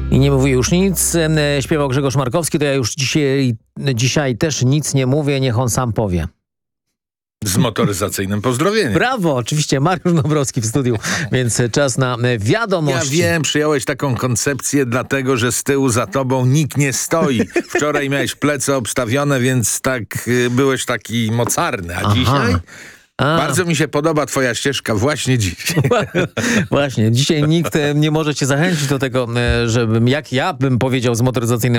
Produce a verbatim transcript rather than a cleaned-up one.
I nie mówi już nic. E, Śpiewał Grzegorz Markowski, to ja już dzisiaj, dzisiaj też nic nie mówię, niech on sam powie. Z motoryzacyjnym pozdrowieniem. Brawo, oczywiście, Mariusz Dąbrowski w studiu, więc czas na wiadomości. Ja wiem, przyjąłeś taką koncepcję dlatego, że z tyłu za tobą nikt nie stoi. Wczoraj miałeś plecy obstawione, więc tak y, byłeś taki mocarny, a Aha. dzisiaj... A. Bardzo mi się podoba twoja ścieżka właśnie dziś. Właśnie, dzisiaj nikt e, nie może cię zachęcić do tego, e, żebym, jak ja bym powiedział z motoryzacyjnym